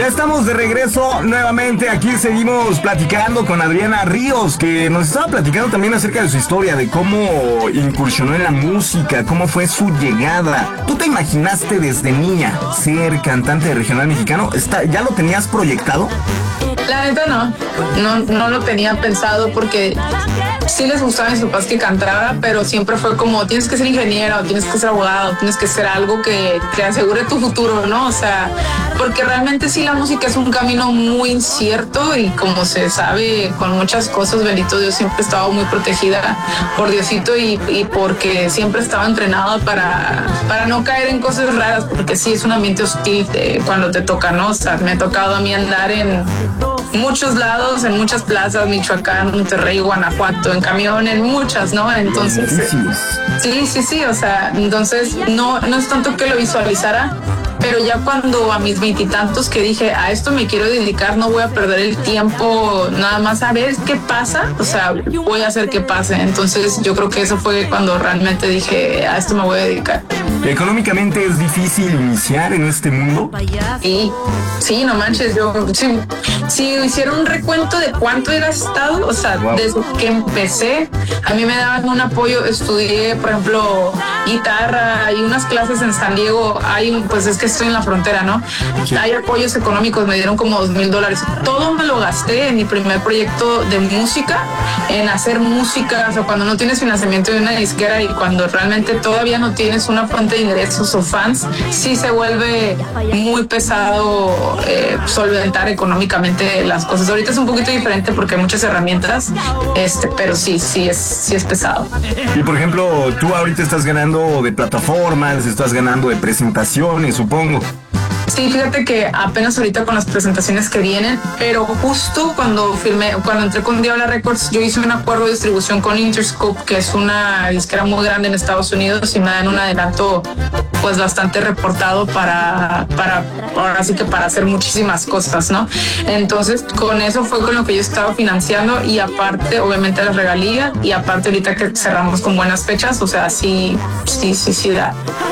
Ya estamos de regreso nuevamente. Aquí seguimos platicando con Adriana Ríos, que nos estaba platicando también acerca de su historia, de cómo incursionó en la música, cómo fue su llegada. ¿Tú te imaginaste desde niña ser cantante de regional mexicano? ¿Ya lo tenías proyectado? La neta no lo tenía pensado porque sí les gustaba a mis papás que cantara, pero siempre fue como tienes que ser ingeniero, tienes que ser abogado, tienes que ser algo que te asegure tu futuro, ¿no? O sea, porque realmente sí la música es un camino muy incierto y como se sabe con muchas cosas, bendito Dios, siempre he estado muy protegida por Diosito y porque siempre estaba entrenada para no caer en cosas raras, porque sí es un ambiente hostil cuando te toca, ¿no? O sea, me ha tocado a mí andar en muchos lados, en muchas plazas, Michoacán, Monterrey, Guanajuato, en camión, en muchas, ¿no? Entonces, sí, o sea, entonces no es tanto que lo visualizara, pero ya cuando a mis 20 y tantos que dije, a esto me quiero dedicar, no voy a perder el tiempo nada más a ver qué pasa, o sea, voy a hacer que pase. Entonces yo creo que eso fue cuando realmente dije, a esto me voy a dedicar. ¿Económicamente es difícil iniciar en este mundo? Sí, no manches, si hiciera un recuento de cuánto he gastado, o sea, desde que empecé, a mí me daban un apoyo, estudié, por ejemplo, guitarra y unas clases en San Diego, pues es que estoy en la frontera, ¿no? Hay apoyos económicos, me dieron como $2,000. Todo me lo gasté en mi primer proyecto de música, en hacer música, o sea, cuando no tienes financiamiento de una disquera y cuando realmente todavía no tienes una fuente de ingresos o fans, sí se vuelve muy pesado solventar económicamente las cosas. Ahorita es un poquito diferente porque hay muchas herramientas, pero sí es pesado. Y por ejemplo, tú ahorita estás ganando de plataformas, estás ganando de presentaciones, supongo. Sí, fíjate que apenas ahorita con las presentaciones que vienen, pero justo cuando entré con Diabla Records, yo hice un acuerdo de distribución con Interscope, que es una disquera muy grande en Estados Unidos, y me dan un adelanto pues bastante reportado para ahora sí que para hacer muchísimas cosas, ¿no? Entonces con eso fue con lo que yo estaba financiando y aparte obviamente las regalías y aparte ahorita que cerramos con buenas fechas, o sea, sí da.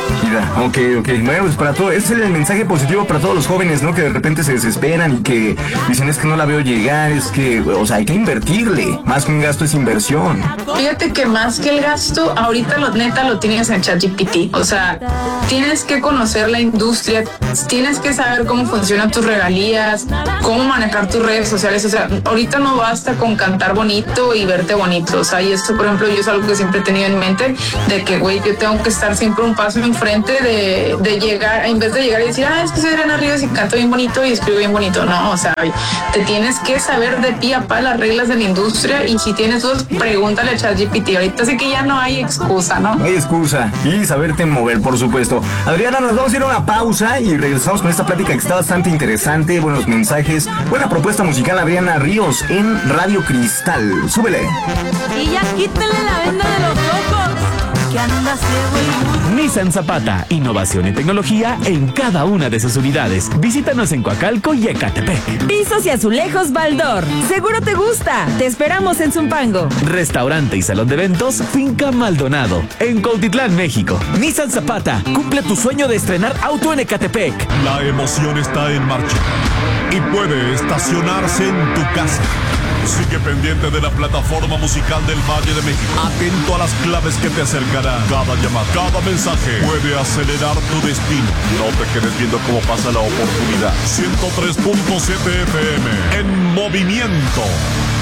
Ok. Bueno, pues para todo, ese es el mensaje positivo para todos los jóvenes, ¿no? Que de repente se desesperan y que dicen es que no la veo llegar, es que, o sea, hay que invertirle, más que un gasto es inversión. Fíjate que más que el gasto, ahorita lo tienes en ChatGPT, o sea, tienes que conocer la industria, tienes que saber cómo funcionan tus regalías, cómo manejar tus redes sociales, o sea, ahorita no basta con cantar bonito y verte bonito, o sea, y esto, por ejemplo, yo es algo que siempre he tenido en mente, de que, güey, yo tengo que estar siempre un paso enfrente de llegar, en vez de llegar y decir, es que soy Adriana Ríos y canto bien bonito y escribo bien bonito, no, o sea, te tienes que saber de pi a pa las reglas de la industria y si tienes dudas, pregúntale a ChatGPT, ahorita sí que ya no hay excusa, ¿no? No hay excusa y saberte mover, por supuesto. Adriana, nos vamos a ir a una pausa y regresamos con esta plática que está bastante interesante, buenos mensajes, buena propuesta musical. Adriana Ríos en Radio Cristal. Súbele. Y ya quítenle la venda de los ojos, que anda ciego y... Nissan Zapata, innovación y tecnología en cada una de sus unidades. Visítanos en Coacalco y Ecatepec. Pisos y azulejos Baldor. Seguro te gusta. Te esperamos en Zumpango. Restaurante y salón de eventos Finca Maldonado, en Cuautitlán, México. Nissan Zapata, cumple tu sueño de estrenar auto en Ecatepec. La emoción está en marcha y puede estacionarse en tu casa. Sigue pendiente de la plataforma musical del Valle de México. Atento a las claves que te acercarán. Cada llamada, cada mensaje puede acelerar tu destino. No te quedes viendo cómo pasa la oportunidad. 103.7 FM en movimiento.